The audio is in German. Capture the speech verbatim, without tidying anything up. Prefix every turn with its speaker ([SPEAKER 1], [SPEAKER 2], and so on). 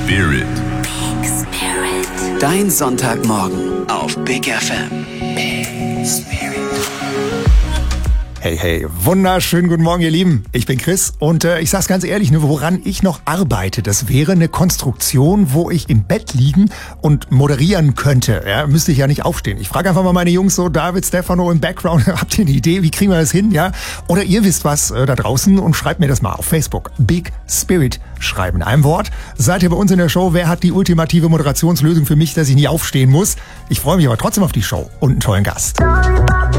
[SPEAKER 1] Spirit.
[SPEAKER 2] Big Spirit.
[SPEAKER 3] Dein Sonntagmorgen auf Big F M. Big Spirit.
[SPEAKER 4] Hey, hey, wunderschönen guten Morgen, ihr Lieben. Ich bin Chris und äh, ich sag's ganz ehrlich, nur woran ich noch arbeite, das wäre eine Konstruktion, wo ich im Bett liegen und moderieren könnte. Ja, müsste ich ja nicht aufstehen. Ich frage einfach mal meine Jungs so, David, Stefano im Background, habt ihr eine Idee, wie kriegen wir das hin? Ja? Oder ihr wisst was äh, da draußen und schreibt mir das mal auf Facebook. Big Spirit schreiben. In einem Wort. Seid ihr bei uns in der Show? Wer hat die ultimative Moderationslösung für mich, dass ich nie aufstehen muss? Ich freue mich aber trotzdem auf die Show und einen tollen Gast.